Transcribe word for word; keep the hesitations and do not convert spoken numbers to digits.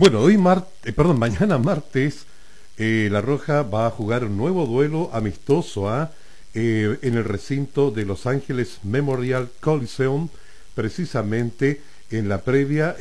Bueno, hoy mar eh, perdón, mañana martes, eh, La Roja va a jugar un nuevo duelo amistoso ¿ah? Eh, en el recinto de Los Ángeles Memorial Coliseum, precisamente en la previa